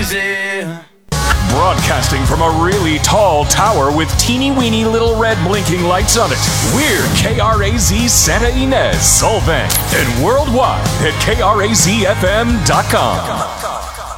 crazy. Broadcasting from a really tall tower with teeny-weeny little red blinking lights on it, we're KRAZ Santa Ynez, Solvang, and worldwide at KRAZFM.com.